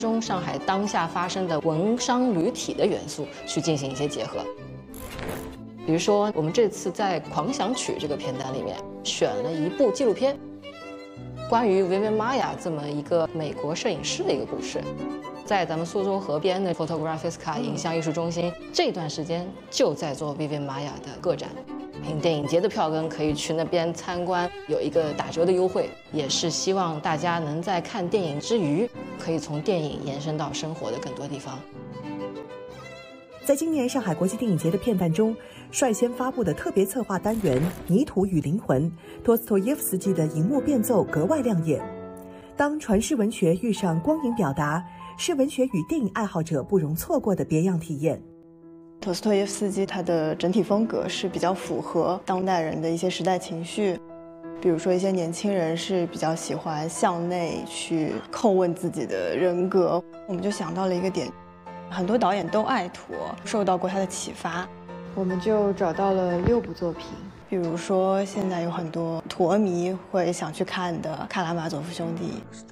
中上海当下发生的文商旅体的元素去进行一些结合。比如说，我们这次在《狂想曲》这个片单里面选了一部纪录片，关于维维玛雅这么一个美国摄影师的一个故事。在咱们苏州河边的 Photographiska 影像艺术中心，这段时间就在做维维玛雅的个展。凭电影节的票根可以去那边参观，有一个打折的优惠，也是希望大家能在看电影之余，可以从电影延伸到生活的更多地方。 在今年上海国际电影节的片段中，率先发布的特别策划单元《泥土与灵魂》，托斯托耶夫斯基的荧幕变奏格外亮眼。当传世文学遇上光影表达，是文学与电影爱好者不容错过的别样体验。 托斯托耶夫斯基他的整体风格是比较符合当代人的一些时代情绪，比如说一些年轻人是比较喜欢向内去叩问自己的人格，我们就想到了一个点，很多导演都爱陀，受到过他的启发， 我们就找到了6部作品。 比如说现在有很多陀迷会想去看的《卡拉马佐夫兄弟》，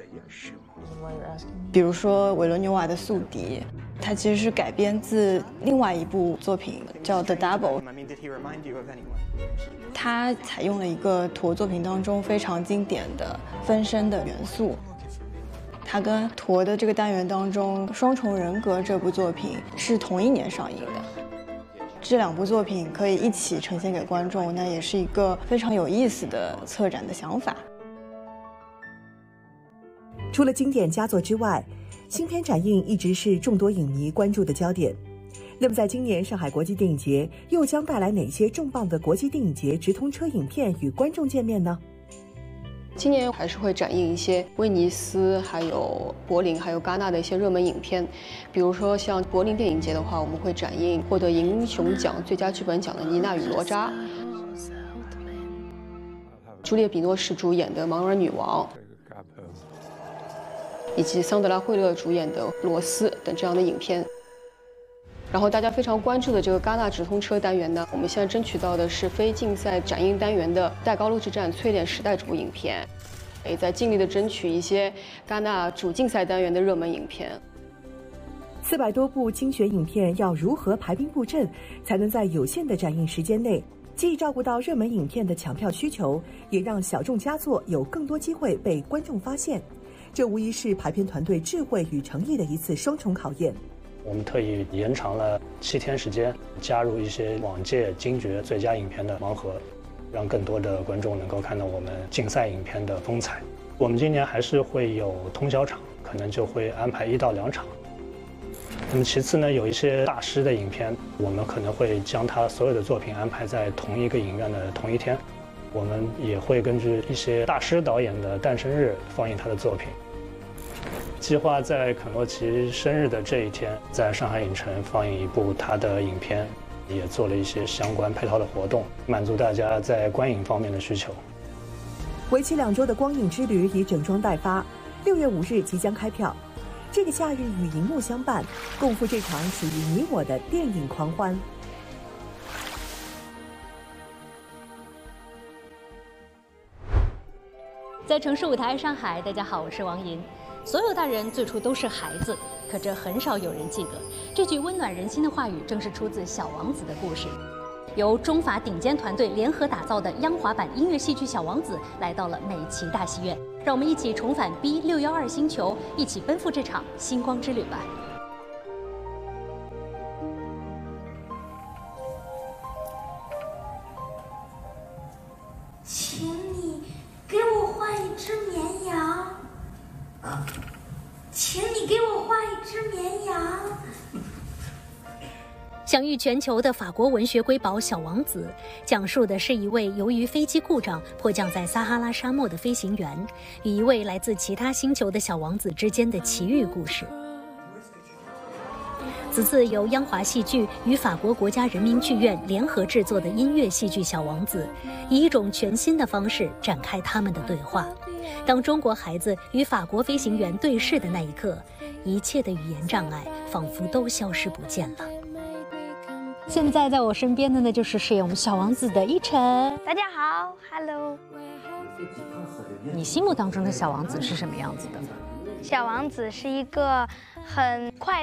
比如说维伦纽瓦的《宿敌》，它其实是改编自另外一部作品叫《The Double》，它采用了一个陀作品当中非常经典的分身的元素。它跟陀的这个单元当中《双重人格》这部作品是同一年上映的，这2部作品可以一起呈现给观众，那也是一个非常有意思的策展的想法。 除了经典佳作之外，新片展映一直是众多影迷关注的焦点。那么在今年上海国际电影节又将带来哪些重磅的国际电影节直通车影片与观众见面呢？ 今年还是会展映一些威尼斯、还有柏林、还有戛纳的一些热门影片，比如说像柏林电影节的话，我们会展映获得银熊奖最佳剧本奖的《妮娜与哪吒》，朱丽叶·比诺什主演的《盲人女王》，以及桑德拉·惠勒主演的《罗斯》等这样的影片。然后大家非常关注的这个戛纳直通车单元呢，我们现在争取到的是非竞赛展映单元的戴高乐之战淬炼时代这部影片，也在尽力的争取一些戛纳主竞赛单元的热门影片。 400多部精选影片要如何排兵布阵，才能在有限的展映时间内，既照顾到热门影片的抢票需求，也让小众佳作有更多机会被观众发现？这无疑是排片团队智慧与诚意的一次双重考验。 我们特意延长了7天时间，加入一些往届金爵最佳影片的盲盒，让更多的观众能够看到我们竞赛影片的风采。我们今年还是会有通宵场，可能就会安排1到2场。那么其次呢，有一些大师的影片，我们可能会将他所有的作品安排在同一个影院的同一天。我们也会根据一些大师导演的诞生日放映他的作品。计划在肯洛奇生日的这一天，在上海影城放映一部他的影片，也做了一些相关配套的活动，满足大家在观影方面的需求。 为期2周的光影之旅已整装待发，6月5日即将开票。这个夏日与荧幕相伴，共赴这场属于你我的电影狂欢。 在城市舞台上海，大家好，我是王莹。所有大人最初都是孩子，可这很少有人记得。这句温暖人心的话语，正是出自《小王子》的故事。由中法顶尖团队联合打造的央华版音乐戏剧《小王子》来到了美琪大戏院，让我们一起重返 B612星球，一起奔赴这场星光之旅吧。 请你给我画一只绵羊。请你给我画一只绵羊。 享誉全球的法国文学瑰宝《小王子》，讲述的是一位由于飞机故障迫降在撒哈拉沙漠的飞行员与一位来自其他星球的小王子之间的奇遇故事。此次由央华戏剧与法国国家人民剧院联合制作的音乐戏剧《小王子》，以一种全新的方式展开他们的对话。当中国孩子与法国飞行员对视的那一刻，一切的语言障碍仿佛都消失不见了。现在在我身边的呢，就是饰演我们小王子的依晨。 大家好 ，Hello。 你心目当中的小王子是什么样子的？ 小王子是一个很快